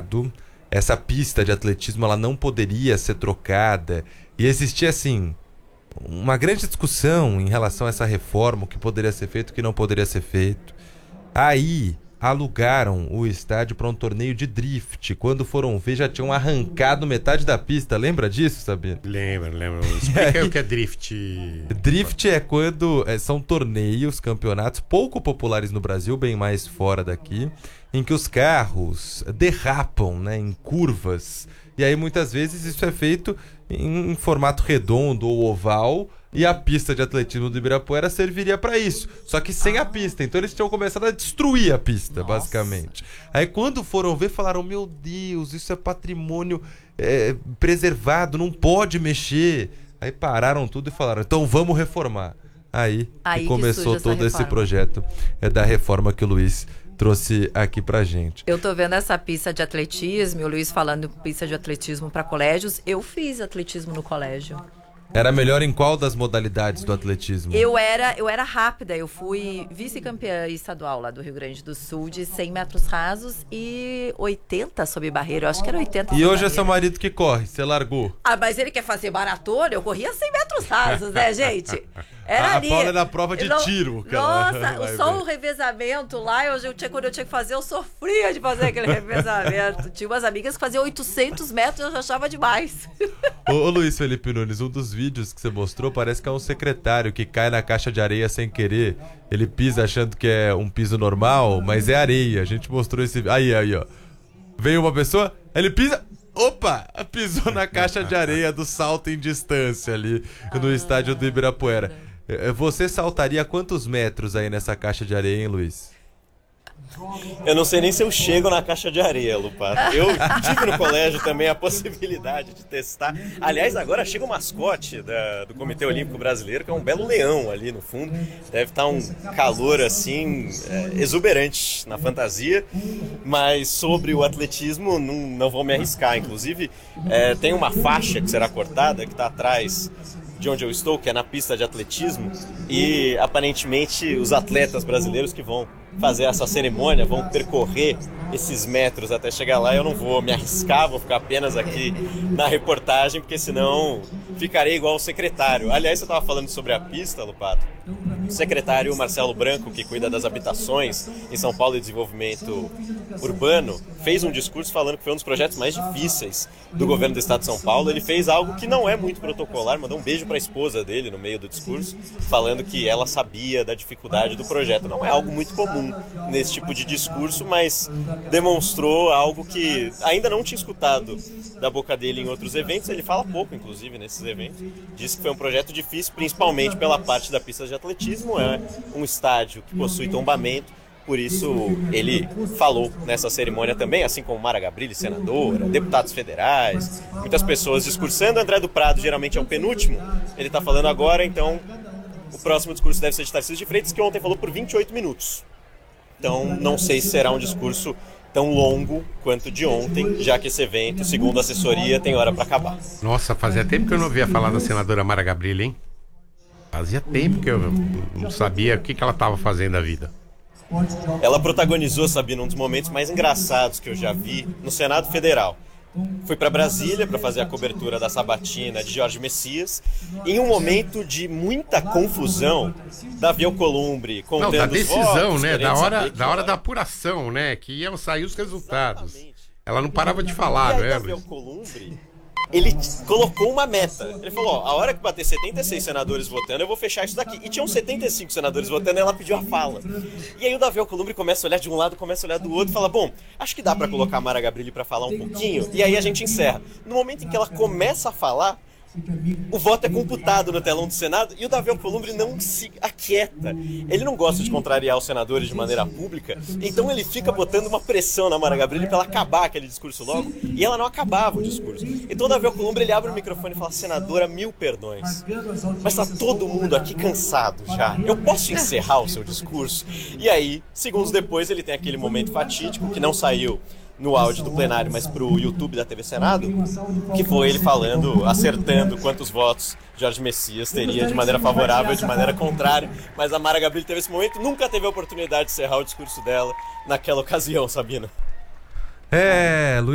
Estado, essa pista de atletismo ela não poderia ser trocada, e existia assim uma grande discussão em relação a essa reforma, o que poderia ser feito, o que não poderia ser feito. Aí alugaram o estádio para um torneio de drift. Quando foram ver, já tinham arrancado metade da pista. Lembra disso, Sabino? Lembro. Explica aí o que é drift. Drift é quando são torneios, campeonatos pouco populares no Brasil, bem mais fora daqui, em que os carros derrapam, né, em curvas. E aí muitas vezes isso é feito em formato redondo ou oval, e a pista de atletismo do Ibirapuera serviria para isso, só que sem a pista. Então eles tinham começado a destruir a pista, basicamente. Aí quando foram ver, falaram: meu Deus, isso é patrimônio preservado, não pode mexer. Aí pararam tudo e falaram: então vamos reformar. Aí que começou todo esse projeto da reforma que o Luiz trouxe aqui pra gente. Eu tô vendo essa pista de atletismo, o Luiz falando pista de atletismo para colégios. Eu fiz atletismo no colégio. Era melhor em qual das modalidades do atletismo? Eu era rápida, eu fui vice-campeã estadual lá do Rio Grande do Sul de 100 metros rasos e 80 sob barreira, eu acho que era 80 E hoje é seu marido que corre, você largou. Ah, mas ele quer fazer maratona, eu corria 100 metros rasos, né, gente? Era a ali. Paula é na prova de tiro. Nossa, só o revezamento lá, quando eu tinha que fazer, eu sofria de fazer aquele revezamento. Tinha umas amigas que faziam 800 metros e eu já achava demais. Ô Luiz Felipe Nunes, um dos vídeos que você mostrou parece que é um secretário que cai na caixa de areia sem querer. Ele pisa achando que é um piso normal, mas é areia. A gente mostrou esse... Aí, ó. Veio uma pessoa, ele pisa... Opa! Pisou na caixa de areia do salto em distância ali no estádio do Ibirapuera. Você saltaria quantos metros aí nessa caixa de areia, hein, Luiz? Eu não sei nem se eu chego na caixa de areia, Lupato. Eu tive no colégio também a possibilidade de testar. Aliás, agora chega o mascote do Comitê Olímpico Brasileiro, que é um belo leão ali no fundo. Deve estar um calor, assim, exuberante na fantasia. Mas sobre o atletismo, não vou me arriscar. Inclusive, tem uma faixa que será cortada, que está atrás de onde eu estou, que é na pista de atletismo. E, aparentemente, os atletas brasileiros que vão fazer essa cerimônia, vão percorrer esses metros até chegar lá. Eu não vou me arriscar, vou ficar apenas aqui na reportagem, porque senão ficarei igual o secretário. Aliás, você estava falando sobre a pista, Lupato. O secretário Marcelo Branco, que cuida das habitações em São Paulo e desenvolvimento urbano, fez um discurso falando que foi um dos projetos mais difíceis do governo do estado de São Paulo. Ele fez algo que não é muito protocolar, mandou um beijo para a esposa dele no meio do discurso, falando que ela sabia da dificuldade do projeto. Não é algo muito comum nesse tipo de discurso, mas demonstrou algo que ainda não tinha escutado da boca dele em outros eventos. Ele fala pouco, inclusive, nesses eventos. Disse que foi um projeto difícil, principalmente pela parte da pista de atletismo. É um estádio que possui tombamento, por isso ele falou nessa cerimônia também, assim como Mara Gabrilli, senadora, deputados federais, muitas pessoas discursando. André do Prado geralmente é o penúltimo, ele está falando agora, então o próximo discurso deve ser de Tarcísio de Freitas, que ontem falou por 28 minutos. Então não sei se será um discurso tão longo quanto de ontem, já que esse evento, segundo a assessoria, tem hora para acabar. Nossa, fazia tempo que eu não ouvia falar da senadora Mara Gabrilli, hein? Fazia tempo que eu não sabia o que ela estava fazendo da vida. Ela protagonizou, Sabino, um dos momentos mais engraçados que eu já vi no Senado Federal. Fui para Brasília para fazer a cobertura da sabatina de Jorge Messias. Em um momento de muita confusão, Davi Alcolumbre contando da decisão, votos, né? Da hora da apuração, né? Que iam sair os resultados. Exatamente. Ela não parava de falar, né? Davi Alcolumbre, ele colocou uma meta. Ele falou, a hora que bater 76 senadores votando, eu vou fechar isso daqui. E tinham 75 senadores votando e ela pediu a fala. E aí o Davi Alcolumbre começa a olhar de um lado, começa a olhar do outro e fala, bom, acho que dá pra colocar a Mara Gabrilli pra falar um pouquinho. E aí a gente encerra. No momento em que ela começa a falar, o voto é computado no telão do Senado e o Davi Alcolumbre não se aquieta. Ele não gosta de contrariar os senadores de maneira pública, então ele fica botando uma pressão na Mara Gabrilli para ela acabar aquele discurso logo, e ela não acabava o discurso. Então o Davi Alcolumbre, ele abre o microfone e fala, senadora, mil perdões, mas tá todo mundo aqui cansado já, eu posso encerrar o seu discurso? E aí, segundos depois, ele tem aquele momento fatídico que não saiu no áudio do plenário, mas pro YouTube da TV Senado, que foi ele falando, acertando quantos votos Jorge Messias teria de maneira favorável e de maneira contrária. Mas a Mara Gabrilli teve esse momento, nunca teve a oportunidade de encerrar o discurso dela naquela ocasião, Sabina. Luiz